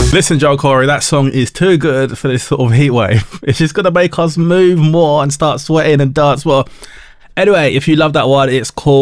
Listen, Joel Corey, that song is too good for this sort of heat wave. It's just going to make us move more and start sweating and dance more. Anyway, if you love that one, it's called